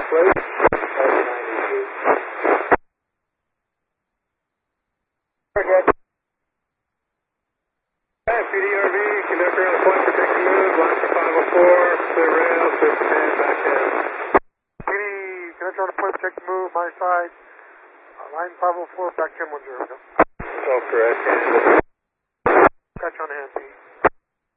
please. PDRV, conductor on the point, protecting move, line for 504, clear rail, clear for 10, back in. PD, conductor on the point, protecting move, my side, line 504, back 1010. All correct, and... Catch on hand, P.